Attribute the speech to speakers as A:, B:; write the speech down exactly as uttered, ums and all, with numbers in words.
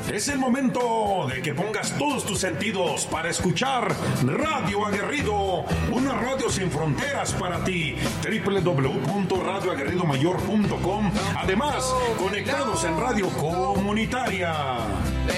A: Es el momento de que pongas todos tus sentidos para escuchar Radio Aguerrido, una radio sin fronteras para ti. doble u doble u doble u punto radio aguerrido mayor punto com. Además, conectados en radio comunitaria.